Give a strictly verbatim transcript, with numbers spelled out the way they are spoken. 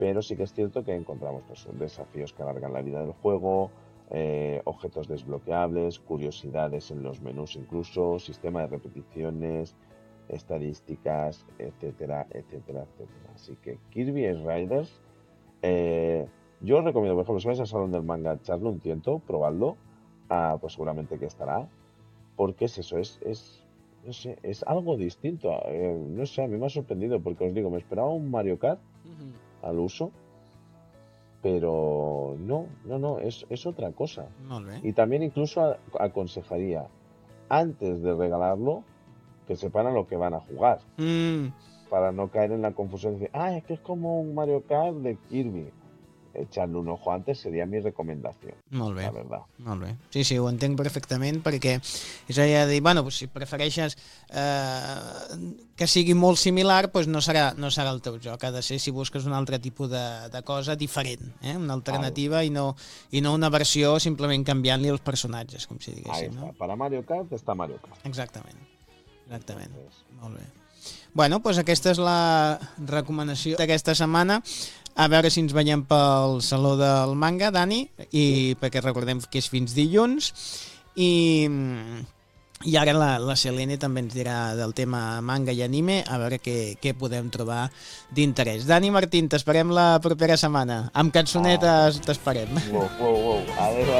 pero sí que es cierto que encontramos pues, desafíos que alargan la vida del juego, eh, objetos desbloqueables, curiosidades en los menús incluso, sistema de repeticiones, estadísticas, etcétera, etcétera, etcétera. Así que Kirby Ace Riders, eh, yo os recomiendo, por ejemplo, si vais al Salón del Manga, echarle un tiento, probadlo, ah, pues seguramente que estará, porque es eso, es, es, no sé, es algo distinto, eh, no sé, a mí me ha sorprendido, porque os digo, me esperaba un Mario Kart Mhm. al uso, pero no, no, no, es, es otra cosa. Molt bé. Y también incluso a- aconsejaría, antes de regalarlo, que sepan a lo que van a jugar, Mm, para no caer en la confusión de decir, ah, es que es como un Mario Kart de Kirby. Echarle un ojo antes sería mi recomendación, molt bé. la verdad. Molt bé. Sí, sí, ho entenc perfectament, perquè és allà de dir, bueno, pues, si prefereixes eh, que sigui molt similar, pues no serà, no serà el teu joc. Ha de ser si busques un altre tipus de, de cosa diferent, eh? Una alternativa i no, i no una versió simplement canviant-li els personatges, com si Ahí diguéssim, está, no? para Mario Kart está Mario Kart. Exactament. Exactament. Entonces, Molt bé. Bueno, doncs aquesta és la recomanació d'aquesta setmana. A veure si ens veiem pel Saló del Manga, Dani, i perquè recordem que és fins dilluns. I, i ara la, la Selene també ens dirà del tema manga i anime, a veure què, què podem trobar d'interès. Dani Martín, t'esperem la propera setmana. Amb cançonetes t'esperem. wow, wow, wow. Adeu,